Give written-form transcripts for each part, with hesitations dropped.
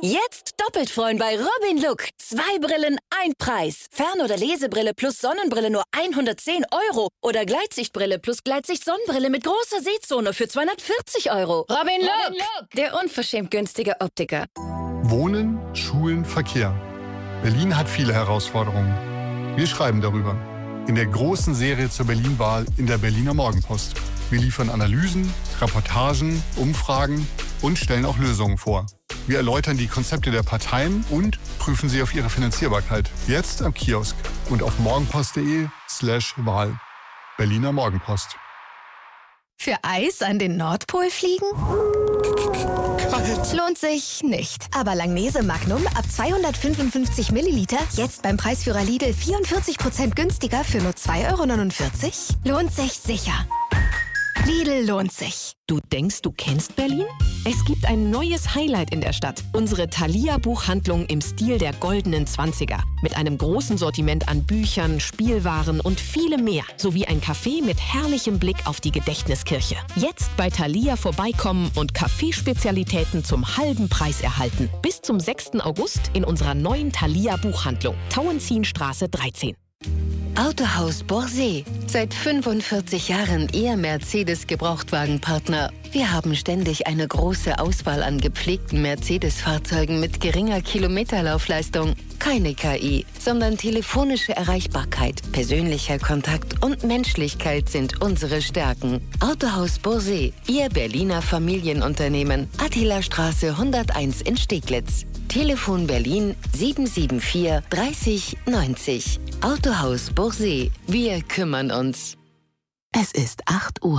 Jetzt doppelt freuen bei Robin Look. 2 Brillen, 1 Preis. Fern- oder Lesebrille plus Sonnenbrille nur 110 € oder Gleitsichtbrille plus Gleitsicht-Sonnenbrille mit großer Sehzone für 240 €. Robin Look, der unverschämt günstige Optiker. Wohnen, Schulen, Verkehr. Berlin hat viele Herausforderungen. Wir schreiben darüber. In der großen Serie zur Berlin-Wahl in der Berliner Morgenpost. Wir liefern Analysen, Reportagen, Umfragen und stellen auch Lösungen vor. Wir erläutern die Konzepte der Parteien und prüfen sie auf ihre Finanzierbarkeit. Jetzt am Kiosk und auf morgenpost.de/Wahl. Berliner Morgenpost. Für Eis an den Nordpol fliegen? Kalt. Lohnt sich nicht. Aber Langnese Magnum ab 255 Milliliter jetzt beim Preisführer Lidl 44% günstiger für nur 2,49 €? Lohnt sich sicher. Lidl lohnt sich. Du denkst, du kennst Berlin? Es gibt ein neues Highlight in der Stadt. Unsere Thalia-Buchhandlung im Stil der goldenen 20er. Mit einem großen Sortiment an Büchern, Spielwaren und vielem mehr. Sowie ein Café mit herrlichem Blick auf die Gedächtniskirche. Jetzt bei Thalia vorbeikommen und Kaffeespezialitäten zum halben Preis erhalten. Bis zum 6. August in unserer neuen Thalia-Buchhandlung. Tauentzienstraße 13. Autohaus Borsee. Seit 45 Jahren Ihr Mercedes-Gebrauchtwagenpartner. Wir haben ständig eine große Auswahl an gepflegten Mercedes-Fahrzeugen mit geringer Kilometerlaufleistung. Keine KI, sondern telefonische Erreichbarkeit, persönlicher Kontakt und Menschlichkeit sind unsere Stärken. Autohaus Borsee, Ihr Berliner Familienunternehmen. Attilastraße 101 in Steglitz. Telefon Berlin 774 30 90. Autohaus Borsee. Wir kümmern uns. Es ist 8 Uhr.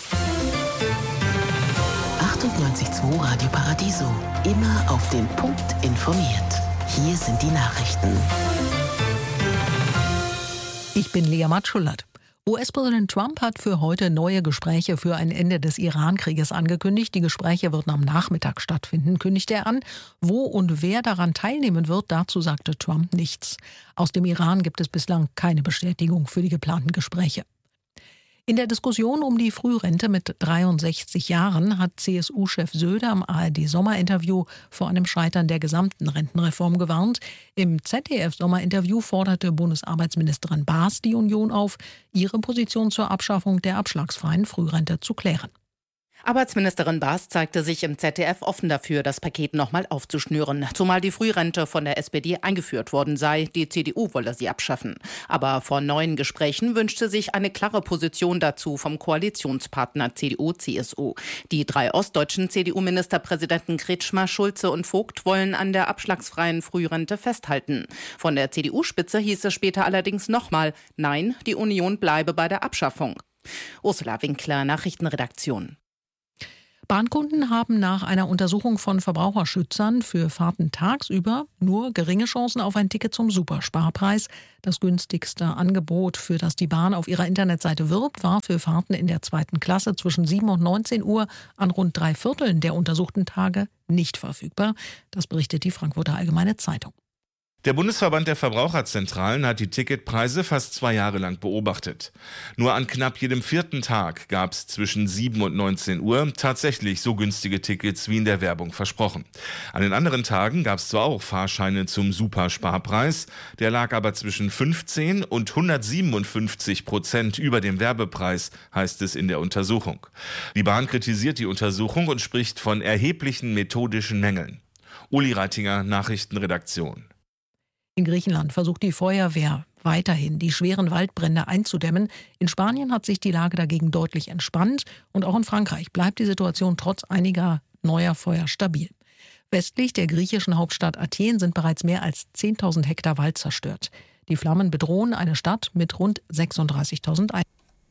98.2 Radio Paradiso. Immer auf den Punkt informiert. Hier sind die Nachrichten. Ich bin Lea Matschullert. US-Präsident Trump hat für heute neue Gespräche für ein Ende des Iran-Krieges angekündigt. Die Gespräche würden am Nachmittag stattfinden, kündigte er an. Wo und wer daran teilnehmen wird, dazu sagte Trump nichts. Aus dem Iran gibt es bislang keine Bestätigung für die geplanten Gespräche. In der Diskussion um die Frührente mit 63 Jahren hat CSU-Chef Söder im ARD-Sommerinterview vor einem Scheitern der gesamten Rentenreform gewarnt. Im ZDF-Sommerinterview forderte Bundesarbeitsministerin Baas die Union auf, ihre Position zur Abschaffung der abschlagsfreien Frührente zu klären. Arbeitsministerin Baas zeigte sich im ZDF offen dafür, das Paket nochmal aufzuschnüren. Zumal die Frührente von der SPD eingeführt worden sei. Die CDU wolle sie abschaffen. Aber vor neuen Gesprächen wünschte sich eine klare Position dazu vom Koalitionspartner CDU-CSU. Die 3 ostdeutschen CDU-Ministerpräsidenten Kretschmer, Schulze und Vogt wollen an der abschlagsfreien Frührente festhalten. Von der CDU-Spitze hieß es später allerdings nochmal, nein, die Union bleibe bei der Abschaffung. Ursula Winkler, Nachrichtenredaktion. Bahnkunden haben nach einer Untersuchung von Verbraucherschützern für Fahrten tagsüber nur geringe Chancen auf ein Ticket zum Supersparpreis. Das günstigste Angebot, für das die Bahn auf ihrer Internetseite wirbt, war für Fahrten in der 2. Klasse zwischen 7 und 19 Uhr an rund 3/4 der untersuchten Tage nicht verfügbar. Das berichtet die Frankfurter Allgemeine Zeitung. Der Bundesverband der Verbraucherzentralen hat die Ticketpreise fast 2 Jahre lang beobachtet. Nur an knapp jedem 4. Tag gab es zwischen 7 und 19 Uhr tatsächlich so günstige Tickets wie in der Werbung versprochen. An den anderen Tagen gab es zwar auch Fahrscheine zum Supersparpreis, der lag aber zwischen 15 und 157% über dem Werbepreis, heißt es in der Untersuchung. Die Bahn kritisiert die Untersuchung und spricht von erheblichen methodischen Mängeln. Uli Reitinger, Nachrichtenredaktion. In Griechenland versucht die Feuerwehr weiterhin, die schweren Waldbrände einzudämmen. In Spanien hat sich die Lage dagegen deutlich entspannt. Und auch in Frankreich bleibt die Situation trotz einiger neuer Feuer stabil. Westlich der griechischen Hauptstadt Athen sind bereits mehr als 10.000 Hektar Wald zerstört. Die Flammen bedrohen eine Stadt mit rund 36.000 Einwohnern.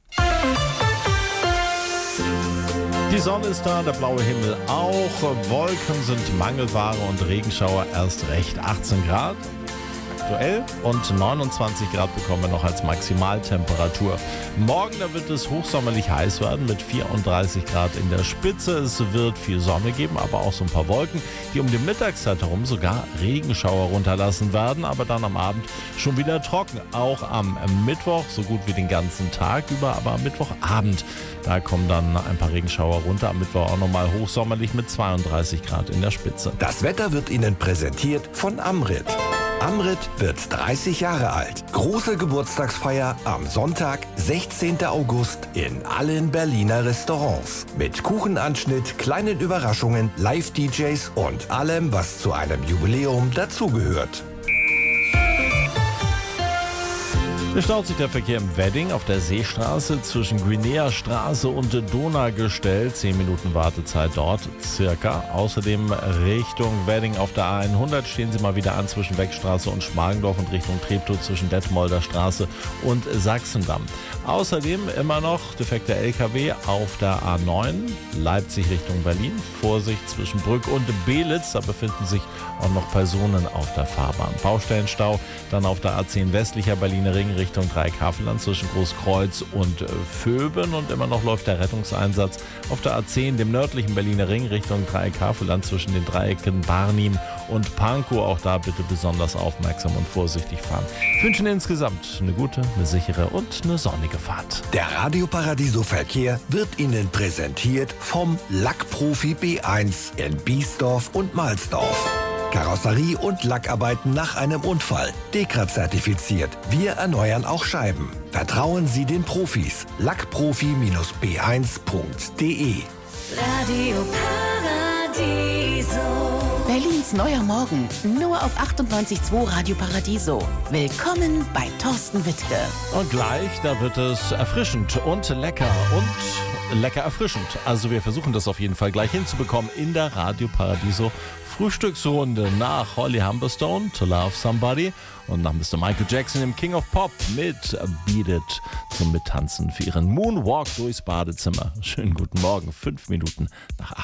Die Sonne ist da, der blaue Himmel auch. Wolken sind Mangelware und Regenschauer erst recht. 18 Grad. aktuell und 29 Grad bekommen wir noch als Maximaltemperatur. Morgen, da wird es hochsommerlich heiß werden mit 34 Grad in der Spitze. Es wird viel Sonne geben, aber auch so ein paar Wolken, die um die Mittagszeit herum sogar Regenschauer runterlassen werden, aber dann am Abend schon wieder trocken. Auch am Mittwoch, so gut wie den ganzen Tag über, aber am Mittwochabend, da kommen dann ein paar Regenschauer runter. Am Mittwoch auch nochmal hochsommerlich mit 32 Grad in der Spitze. Das Wetter wird Ihnen präsentiert von Amrit. Amrit wird 30 Jahre alt. Große Geburtstagsfeier am Sonntag, 16. August in allen Berliner Restaurants. Mit Kuchenanschnitt, kleinen Überraschungen, Live-DJs und allem, was zu einem Jubiläum dazugehört. Es staut sich der Verkehr im Wedding auf der Seestraße zwischen Guinea-Straße und Donaugestell. 10 Minuten Wartezeit dort circa. Außerdem Richtung Wedding auf der A100 stehen Sie mal wieder an zwischen Wegstraße und Schmargendorf und Richtung Treptow zwischen Detmolder Straße und Sachsendamm. Außerdem immer noch defekter LKW auf der A9 Leipzig Richtung Berlin. Vorsicht zwischen Brück und Belitz. Da befinden sich auch noch Personen auf der Fahrbahn. Baustellenstau dann auf der A10 westlicher Berliner Ring Richtung Dreieck-Havelland zwischen Großkreuz und Vöben und immer noch läuft der Rettungseinsatz auf der A10, dem nördlichen Berliner Ring Richtung Dreieck-Havelland zwischen den Dreiecken Barnim und Pankow. Auch da bitte besonders aufmerksam und vorsichtig fahren. Ich wünsche Ihnen insgesamt eine gute, eine sichere und eine sonnige Fahrt. Der Radio Paradiso Verkehr wird Ihnen präsentiert vom Lackprofi B1 in Biesdorf und Mahlsdorf. Karosserie und Lackarbeiten nach einem Unfall. DEKRA-zertifiziert. Wir erneuern auch Scheiben. Vertrauen Sie den Profis. Lackprofi-b1.de. Radio Paradiso. Berlins neuer Morgen. Nur auf 98.2 Radio Paradiso. Willkommen bei Thorsten Wittke. Und gleich, da wird es erfrischend und lecker und lecker erfrischend. Also wir versuchen das auf jeden Fall gleich hinzubekommen in der Radio Paradiso Frühstücksrunde nach Holly Humberstone, To Love Somebody und nach Mr. Michael Jackson im King of Pop mit Beat It zum Mittanzen für Ihren Moonwalk durchs Badezimmer. Schönen guten Morgen, 5 Minuten nach 8.